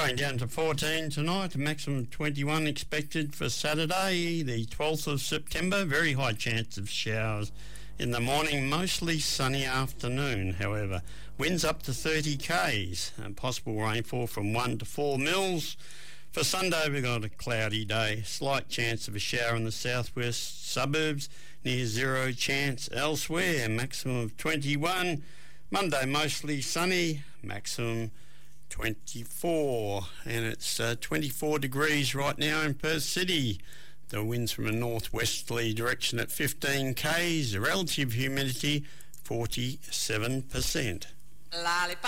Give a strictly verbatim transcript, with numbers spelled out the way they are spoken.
Going down to fourteen tonight, a maximum of twenty-one expected for Saturday, the twelfth of September. Very high chance of showers in the morning, mostly sunny afternoon, however. Winds up to thirty k's, and possible rainfall from one to four mils. For Sunday, we've got a cloudy day, slight chance of a shower in the southwest suburbs, near zero chance elsewhere, maximum of twenty-one. Monday, mostly sunny, maximum twenty-four, and it's uh, twenty-four degrees right now in Perth City. The wind's from a northwesterly direction at fifteen k's, the relative humidity forty-seven percent.